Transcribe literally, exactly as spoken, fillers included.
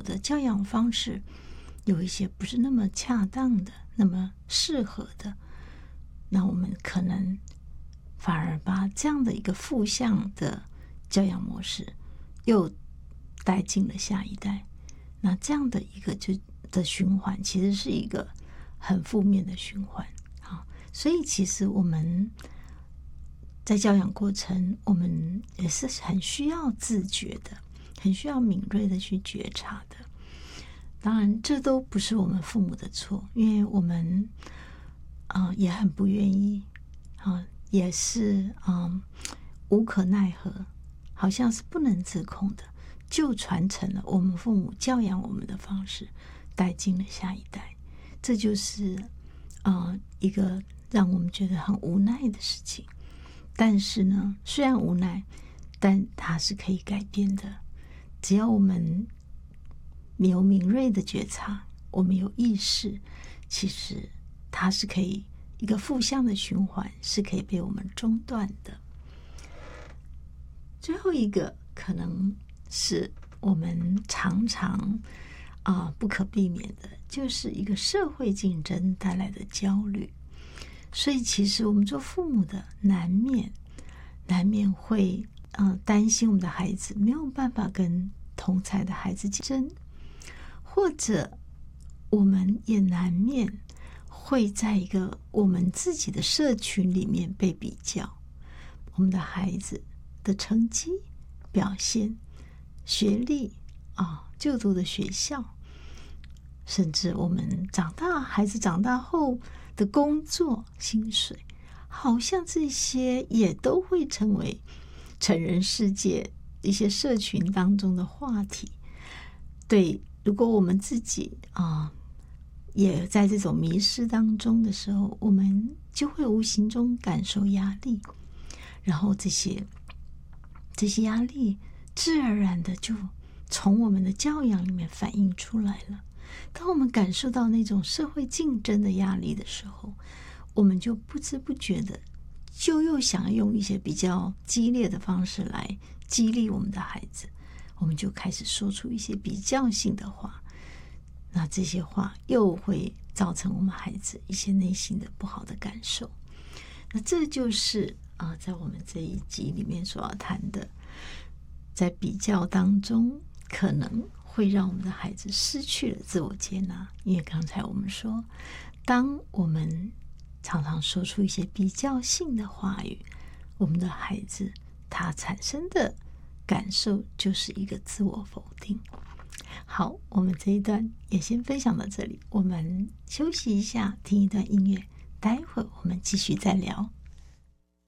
的教养方式有一些不是那么恰当的，那么适合的，那我们可能反而把这样的一个负向的教养模式又带进了下一代，那这样的一个就的循环其实是一个很负面的循环啊。所以其实我们在教养过程，我们也是很需要自觉的，很需要敏锐的去觉察的。当然这都不是我们父母的错，因为我们呃也很不愿意啊，也是嗯无可奈何，好像是不能自控的，就传承了我们父母教养我们的方式，带进了下一代。这就是呃一个让我们觉得很无奈的事情。但是呢，虽然无奈，但它是可以改变的。只要我们有敏锐的觉察，我们有意识，其实它是可以一个负向的循环是可以被我们中断的。最后一个可能是我们常常啊、呃、不可避免的，就是一个社会竞争带来的焦虑。所以其实我们做父母的难免难免会呃担心我们的孩子没有办法跟同才的孩子竞争，或者我们也难免会在一个我们自己的社群里面被比较，我们的孩子的成绩表现、学历啊、就读的学校，甚至我们长大孩子长大后的工作薪水，好像这些也都会成为成人世界一些社群当中的话题。对，如果我们自己啊、呃、也在这种迷失当中的时候，我们就会无形中感受压力，然后这些这些压力自然而然的就从我们的教养里面反映出来了。当我们感受到那种社会竞争的压力的时候，我们就不知不觉的就又想用一些比较激烈的方式来激励我们的孩子，我们就开始说出一些比较性的话，那这些话又会造成我们孩子一些内心的不好的感受。那这就是啊、呃，在我们这一集里面所要谈的，在比较当中可能会让我们的孩子失去了自我接纳。因为刚才我们说，当我们常常说出一些比较性的话语，我们的孩子他产生的感受就是一个自我否定。好，我们这一段也先分享到这里，我们休息一下，听一段音乐，待会儿我们继续再聊。